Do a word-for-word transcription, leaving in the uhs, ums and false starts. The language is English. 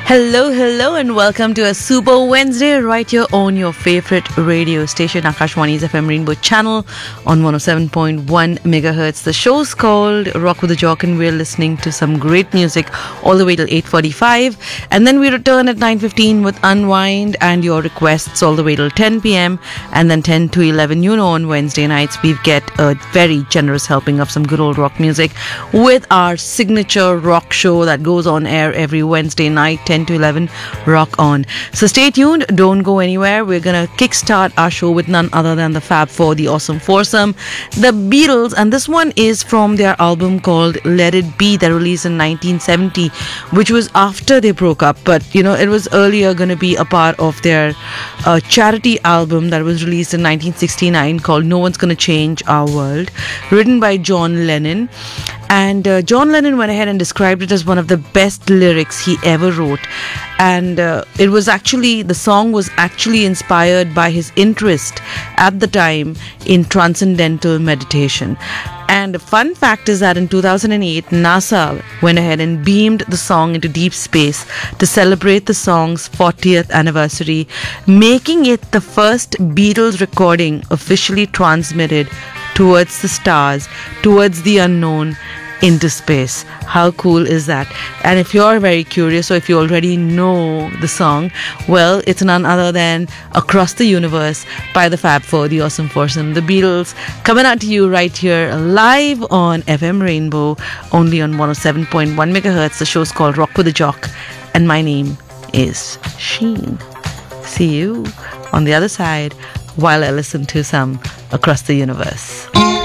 Hello, hello, and welcome to a Super Wednesday right here on your favorite radio station, Akashwani's F M Rainbow channel on one oh seven point one megahertz. The show's called Rock with the Jock, and we're listening to some great music all the way till eight forty-five. And then we return at nine fifteen with Unwind and your requests all the way till ten p.m. And then ten to eleven, you know, on Wednesday nights, we get a very generous helping of some good old rock music with our signature rock show that goes on air every Wednesday night, ten to eleven, Rock On. So stay tuned, don't go anywhere. We're gonna kickstart our show with none other than the Fab Four, the Awesome Foursome, the Beatles, and this one is from their album called Let It Be that released in nineteen seventy, which was after they broke up, but you know, it was earlier gonna be a part of their uh, charity album that was released in nineteen sixty-nine called No One's Gonna Change Our World, written by John Lennon. And uh, John Lennon went ahead and described it as one of the best lyrics he ever wrote. And uh, it was actually, the song was actually inspired by his interest at the time in transcendental meditation. And the fun fact is that in two thousand eight, NASA went ahead and beamed the song into deep space to celebrate the song's fortieth anniversary, making it the first Beatles recording officially transmitted towards the stars, towards the unknown, into space. How cool is that? And if you're very curious, or if you already know the song, well, it's none other than Across the Universe by the Fab Four, the Awesome Foursome, the Beatles, coming out to you right here live on F M Rainbow, only on one oh seven point one megahertz. The show's called Rock with the Jock, and my name is Sheen. See you on the other side while I listen to some Across the Universe.